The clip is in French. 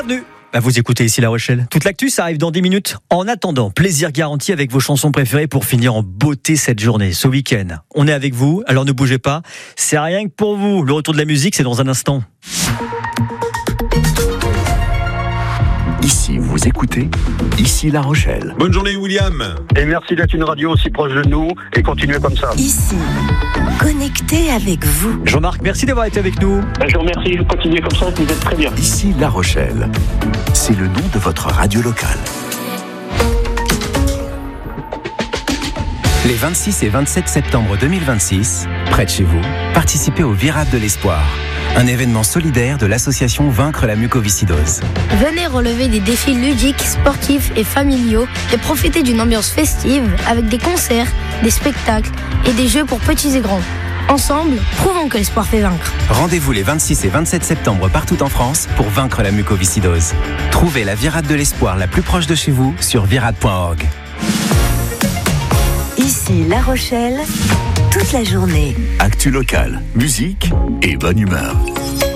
Bienvenue. Vous écoutez ici La Rochelle. Toute l'actu, ça arrive dans 10 minutes. En attendant, plaisir garanti avec vos chansons préférées pour finir en beauté cette journée, ce week-end. On est avec vous, alors ne bougez pas. C'est rien que pour vous. Le retour de la musique, c'est dans un instant. Ici, vous écoutez, ici La Rochelle. Bonne journée William. Et merci d'être une radio aussi proche de nous et continuez comme ça. Ici, connecté avec vous. Jean-Marc, merci d'avoir été avec nous. Je vous remercie, continuez comme ça, vous êtes très bien. Ici La Rochelle, c'est le nom de votre radio locale. Les 26 et 27 septembre 2026, près de chez vous, participez au Virade de l'Espoir, un événement solidaire de l'association Vaincre la mucoviscidose. Venez relever des défis ludiques, sportifs et familiaux et profiter d'une ambiance festive avec des concerts, des spectacles et des jeux pour petits et grands. Ensemble, prouvons que l'espoir fait vaincre. Rendez-vous les 26 et 27 septembre partout en France pour vaincre la mucoviscidose. Trouvez la Virade de l'Espoir la plus proche de chez vous sur virade.org. Ici La Rochelle, toute la journée. Actu locale, musique et bonne humeur.